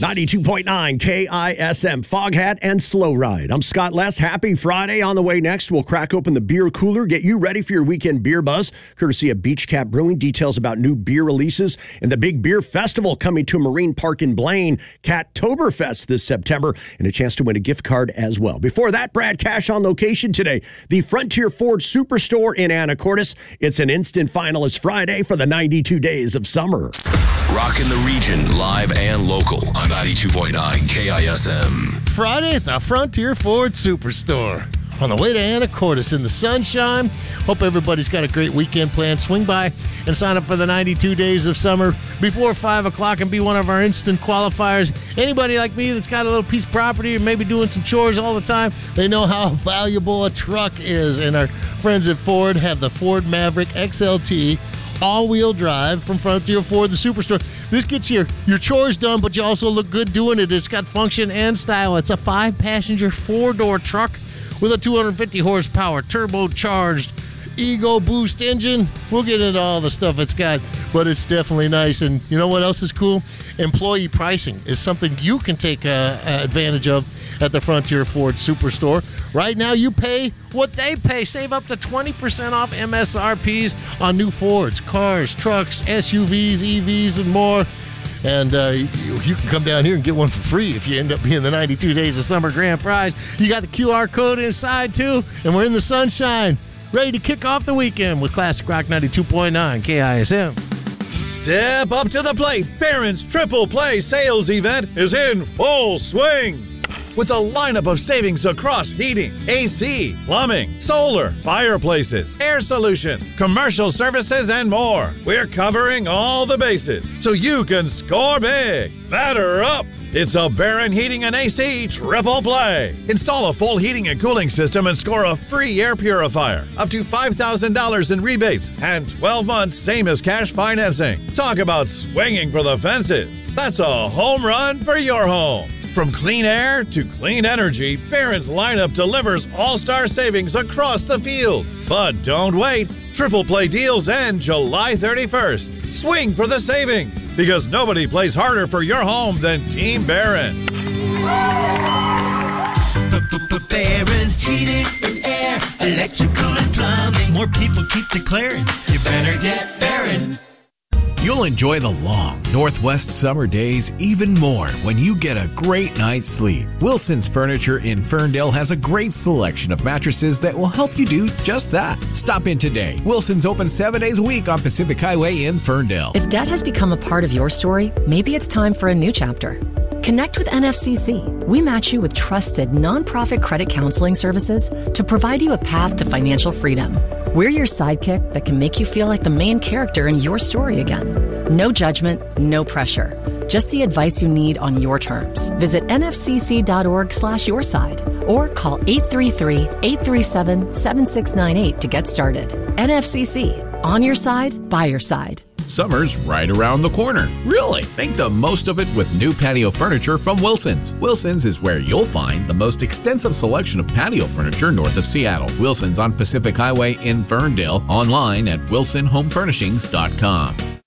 92.9 KISM, Foghat and Slow Ride. I'm Scott Less. Happy Friday. On the way next, we'll crack open the beer cooler, get you ready for your weekend beer buzz, courtesy of Beach Cap Brewing. Details about new beer releases and the Big Beer Festival coming to Marine Park in Blaine, Cattoberfest this September, and a chance to win a gift card as well. Before that, Brad Cash on location today. The Frontier Ford Superstore in Anacortes. It's an instant finalist Friday for the 92 days of summer. Rockin' the region, live and local on 92.9 KISM. Friday at the Frontier Ford Superstore. On the way to Anacortes in the sunshine. Hope everybody's got a great weekend planned. Swing by and sign up for the 92 days of summer before 5 o'clock and be one of our instant qualifiers. Anybody like me that's got a little piece of property or maybe doing some chores all the time, they know how valuable a truck is. And our friends at Ford have the Ford Maverick XLT all-wheel drive from Frontier Ford, the Superstore. This gets your chores done, but you also look good doing it. It's got function and style. It's a 5-passenger, 4-door truck with a 250 horsepower turbocharged Ego Boost engine. We'll get into all the stuff it's got, but it's definitely nice. And you know what else is cool? Employee pricing is something you can take advantage of at the Frontier Ford Superstore. Right now, you pay what they pay. Save up to 20% off MSRPs on new Fords, cars, trucks, SUVs, EVs, and more. And you can come down here and get one for free if you end up being the 92 Days of Summer Grand Prize. You got the QR code inside, too, and we're in the sunshine, ready to kick off the weekend with Classic Rock 92.9 KISM. Step up to the plate. Barron's Triple Play sales event is in full swing. With a lineup of savings across heating, AC, plumbing, solar, fireplaces, air solutions, commercial services, and more. We're covering all the bases so you can score big. Batter up. It's a Barron Heating and AC Triple Play. Install a full heating and cooling system and score a free air purifier, up to $5,000 in rebates, and 12 months same as cash financing. Talk about swinging for the fences. That's a home run for your home. From clean air to clean energy, Barron's lineup delivers all-star savings across the field. But don't wait. Triple Play deals end July 31st. Swing for the savings, because nobody plays harder for your home than Team Barron. Barron, heating and air, electrical and plumbing. More people keep declaring, you better get Barron. You'll enjoy the long Northwest summer days even more when you get a great night's sleep. Wilson's Furniture in Ferndale has a great selection of mattresses that will help you do just that. Stop in today. Wilson's open 7 days a week on Pacific Highway in Ferndale. If debt has become a part of your story, maybe it's time for a new chapter. Connect with NFCC. We match you with trusted nonprofit credit counseling services to provide you a path to financial freedom. We're your sidekick that can make you feel like the main character in your story again. No judgment, no pressure. Just the advice you need on your terms. Visit nfcc.org/yourside or call 833-837-7698 to get started. NFCC. On your side, by your side. Summer's right around the corner. Really? Make the most of it with new patio furniture from Wilson's. Wilson's is where you'll find the most extensive selection of patio furniture north of Seattle. Wilson's on Pacific Highway in Ferndale. Online at wilsonhomefurnishings.com.